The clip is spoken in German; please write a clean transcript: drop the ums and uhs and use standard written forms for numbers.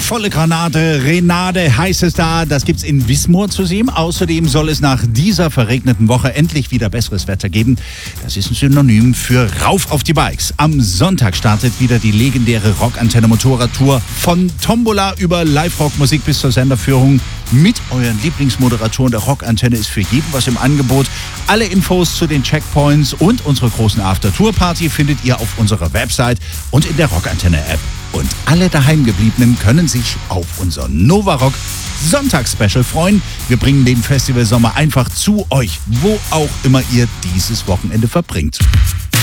Volle Granate, Renate heißt es da. Das gibt's in Wismar zu sehen. Außerdem soll es nach dieser verregneten Woche endlich wieder besseres Wetter geben. Das ist ein Synonym für Rauf auf die Bikes. Am Sonntag startet wieder die legendäre Rockantenne Motorradtour. Von Tombola über Live-Rock-Musik bis zur Senderführung mit euren Lieblingsmoderatoren der Rockantenne ist für jeden was im Angebot. Alle Infos zu den Checkpoints und unserer großen After-Tour-Party findet ihr auf unserer Website und in der Rockantenne-App. Und alle Daheimgebliebenen können sich auf unser Nova Rock Sonntags-Special freuen. Wir bringen den Festivalsommer einfach zu euch, wo auch immer ihr dieses Wochenende verbringt.